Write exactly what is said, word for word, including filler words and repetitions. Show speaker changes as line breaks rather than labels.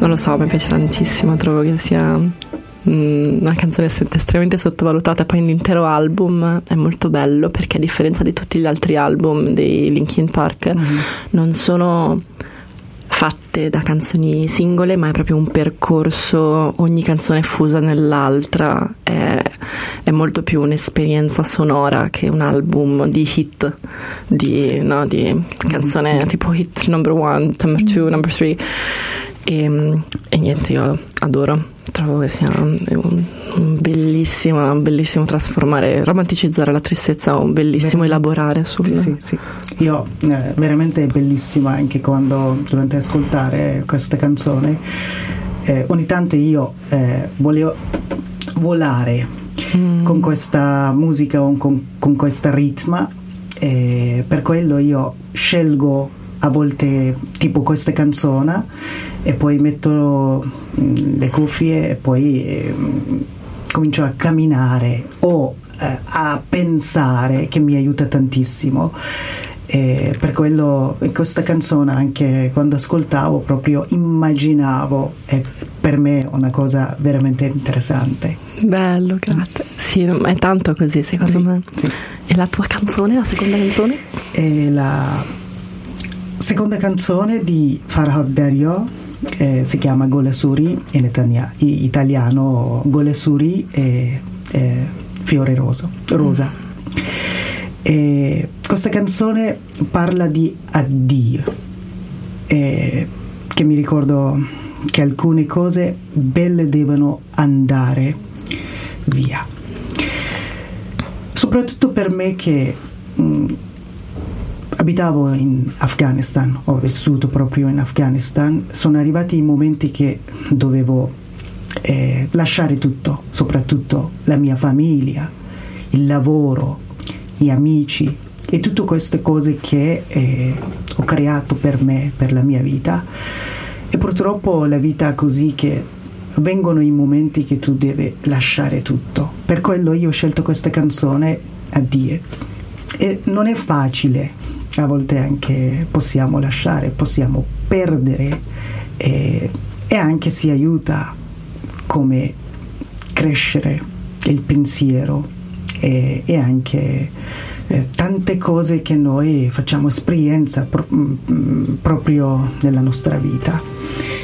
non lo so, mi piace tantissimo, trovo che sia una canzone estremamente sottovalutata. Poi l'intero album è molto bello perché, a differenza di tutti gli altri album dei Linkin Park, mm-hmm. non sono fatte da canzoni singole, ma è proprio un percorso, ogni canzone fusa nell'altra, è, è molto più un'esperienza sonora che un album di hit, di, no, di canzone tipo hit number one, number two, number three. E, e niente, io adoro, trovo che sia un, un bellissimo, un bellissimo trasformare, romanticizzare la tristezza, un bellissimo Ver- elaborare sul...
Sì, sì, sì. Io eh, veramente è bellissima anche quando durante ascoltare questa canzone eh, ogni tanto io eh, volevo volare mm. con questa musica o con, con questa ritma, eh, per quello io scelgo a volte tipo questa canzone e poi metto mh, le cuffie e poi eh, comincio a camminare o eh, a pensare, che mi aiuta tantissimo. E per quello questa canzone, anche quando ascoltavo, proprio immaginavo, e per me è una cosa veramente interessante.
Bello, grazie. Sì, è tanto così, secondo
sì,
me.
Sì.
E la tua canzone, la seconda canzone?
E la seconda canzone di Farhad Daryo eh, si chiama Gole Suri, in italiano, in italiano Gole Suri è, è fiore rosa, rosa. Mm. E questa canzone parla di addio, e che mi ricordo che alcune cose belle devono andare via, soprattutto per me che mh, abitavo in Afghanistan, ho vissuto proprio in Afghanistan. Sono arrivati i momenti che dovevo eh, lasciare tutto, soprattutto la mia famiglia, il lavoro, gli amici e tutte queste cose che eh, ho creato per me, per la mia vita. E purtroppo la vita è così, che vengono i momenti che tu devi lasciare tutto. Per quello io ho scelto questa canzone, Addio. E non è facile, a volte anche possiamo lasciare, possiamo perdere, e, e anche si aiuta come crescere il pensiero e, e anche eh, tante cose che noi facciamo esperienza pro, mh, proprio nella nostra vita.